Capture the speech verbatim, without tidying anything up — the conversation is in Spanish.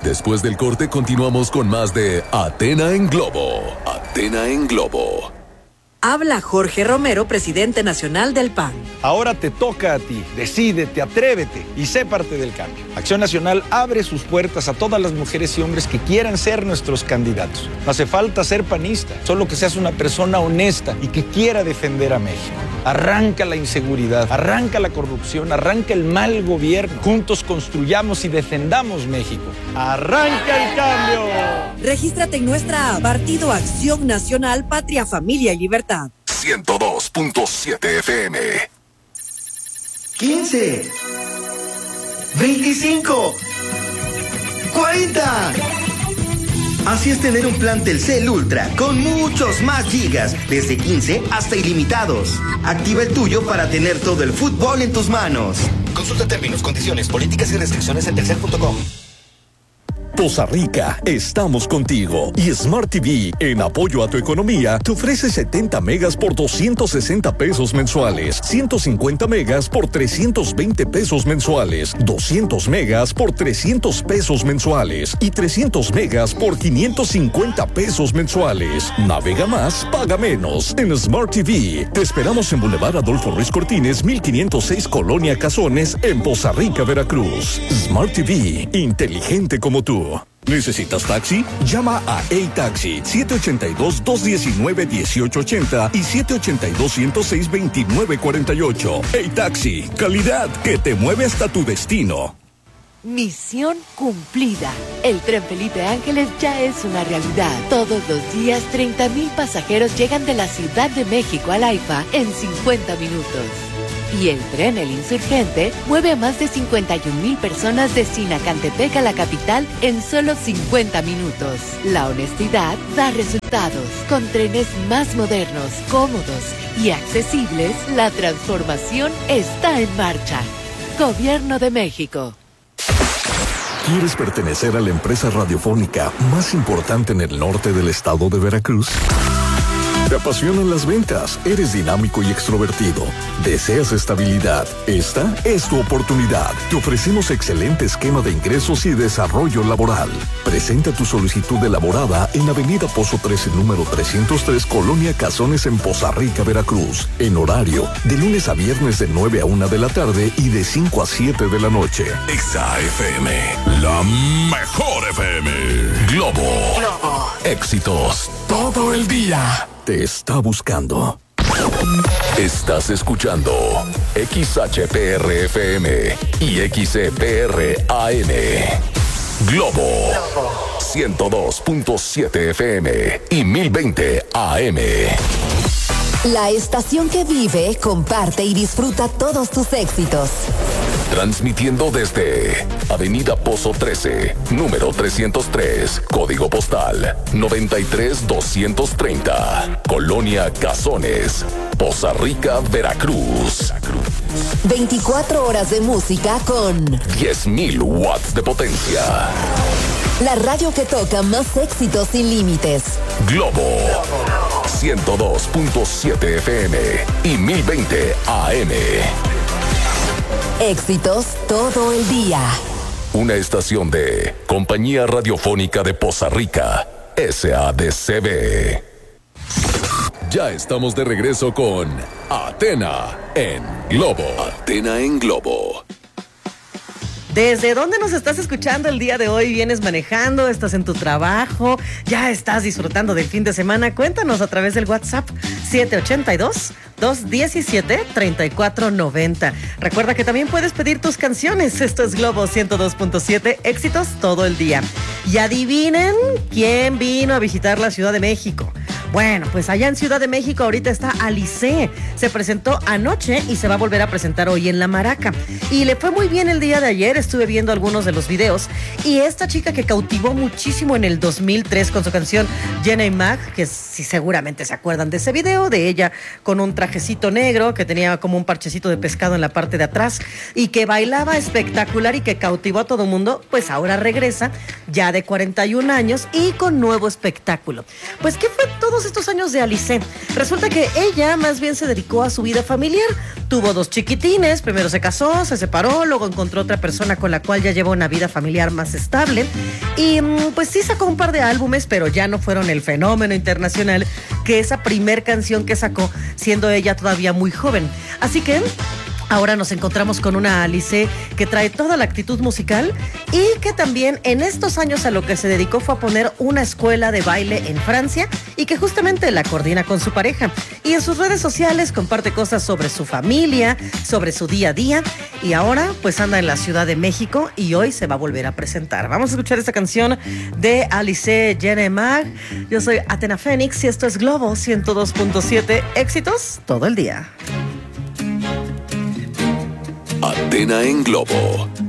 Después del corte continuamos con más de Athena en Globo. Athena en Globo. Habla Jorge Romero, presidente nacional del P A N. Ahora te toca a ti. Decídete, atrévete y sé parte del cambio. Acción Nacional abre sus puertas a todas las mujeres y hombres que quieran ser nuestros candidatos. No hace falta ser panista, solo que seas una persona honesta y que quiera defender a México. Arranca la inseguridad, arranca la corrupción, arranca el mal gobierno. Juntos construyamos y defendamos México. ¡Arranca el cambio! Regístrate en nuestra app Partido Acción Nacional, Patria, Familia y Libertad. ciento dos punto siete F M. quince. veinticinco. cuarenta. Así es tener un plan Telcel Ultra con muchos más gigas, desde quince hasta ilimitados. Activa el tuyo para tener todo el fútbol en tus manos. Consulta términos, condiciones, políticas y restricciones en telcel punto com. Poza Rica, estamos contigo. Y Smart T V, en apoyo a tu economía, te ofrece setenta megas por doscientos sesenta pesos mensuales, ciento cincuenta megas por trescientos veinte pesos mensuales, doscientos megas por trescientos pesos mensuales y trescientos megas por quinientos cincuenta pesos mensuales. Navega más, paga menos en Smart T V. Te esperamos en Boulevard Adolfo Ruiz Cortines, mil quinientos seis Colonia Cazones, en Poza Rica, Veracruz. Smart T V, inteligente como tú. ¿Necesitas taxi? Llama a A-Taxi siete ocho dos, dos uno nueve, uno ocho ocho cero y siete ocho dos, uno cero seis, dos nueve cuatro ocho. A-Taxi, calidad que te mueve hasta tu destino. Misión cumplida. El Tren Felipe Ángeles ya es una realidad. Todos los días, treinta mil pasajeros llegan de la Ciudad de México al AIFA en cincuenta minutos. Y el tren El Insurgente mueve a más de cincuenta y un mil personas de Sinacantepec a la capital en solo cincuenta minutos. La honestidad da resultados. Con trenes más modernos, cómodos y accesibles, la transformación está en marcha. Gobierno de México. ¿Quieres pertenecer a la empresa radiofónica más importante en el norte del estado de Veracruz? ¿Te apasionan las ventas? ¿Eres dinámico y extrovertido? ¿Deseas estabilidad? Esta es tu oportunidad. Te ofrecemos excelente esquema de ingresos y desarrollo laboral. Presenta tu solicitud elaborada en Avenida Pozo trece, número trescientos tres, Colonia Cazones, en Poza Rica, Veracruz. En horario de lunes a viernes de nueve a una de la tarde y de cinco a siete de la noche. Exa F M, la mejor F M. Globo. Globo. Éxitos todo el día. Te está buscando. Estás escuchando X H P R F M y X E P R A M. Globo ciento dos punto siete F M y mil veinte A M. La estación que vive, comparte y disfruta todos tus éxitos. Transmitiendo desde Avenida Pozo trece, número trescientos tres, código postal noventa y tres doscientos treinta, Colonia Cazones, Poza Rica, Veracruz. veinticuatro horas de música con diez mil watts de potencia. La radio que toca más éxitos sin límites. Globo ciento dos punto siete F M y mil veinte A M. Éxitos todo el día. Una estación de Compañía Radiofónica de Poza Rica, S A D C B. Ya estamos de regreso con Athena en Globo. Athena en Globo. ¿Desde dónde nos estás escuchando el día de hoy? ¿Vienes manejando? ¿Estás en tu trabajo? ¿Ya estás disfrutando del fin de semana? Cuéntanos a través del WhatsApp siete ocho dos, dos uno siete, tres cuatro nueve cero. Recuerda que también puedes pedir tus canciones. Esto es Globo ciento dos punto siete, éxitos todo el día. Y adivinen quién vino a visitar la Ciudad de México. Bueno, pues allá en Ciudad de México ahorita está Alice. Se presentó anoche y se va a volver a presentar hoy en La Maraca. Y le fue muy bien el día de ayer, estuve viendo algunos de los videos. Y esta chica que cautivó muchísimo en el dos mil tres con su canción Jenny Mag, que si seguramente se acuerdan de ese video, de ella con un trajecito negro que tenía como un parchecito de pescado en la parte de atrás y que bailaba espectacular y que cautivó a todo el mundo, pues ahora regresa ya de cuarenta y un años y con nuevo espectáculo. Pues, ¿qué fue todos todos estos años de Alice. Resulta que ella más bien se dedicó a su vida familiar. Tuvo dos chiquitines, primero se casó, se separó, luego encontró otra persona con la cual ya lleva una vida familiar más estable. Y pues sí sacó un par de álbumes, pero ya no fueron el fenómeno internacional que esa primer canción que sacó, siendo ella todavía muy joven. Así que ahora nos encontramos con una Alice que trae toda la actitud musical y que también en estos años a lo que se dedicó fue a poner una escuela de baile en Francia y que justamente la coordina con su pareja. Y en sus redes sociales comparte cosas sobre su familia, sobre su día a día y ahora pues anda en la Ciudad de México y hoy se va a volver a presentar. Vamos a escuchar esta canción de Alice Genemag. Yo soy Atena Fénix y esto es Globo ciento dos punto siete. Éxitos todo el día. Atena en Globo